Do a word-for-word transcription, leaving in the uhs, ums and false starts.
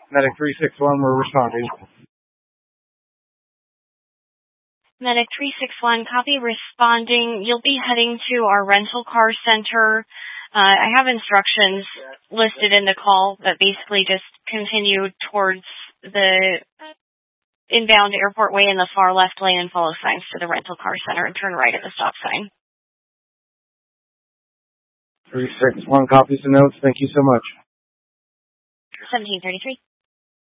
Medic three six one, we're responding. Medic three six one, copy, responding. You'll be heading to our rental car center. Uh, I have instructions listed in the call, but basically just continue towards the inbound airport way in the far left lane and follow signs to the rental car center and turn right at the stop sign. three six one copies the notes. Thank you so much. seventeen thirty-three.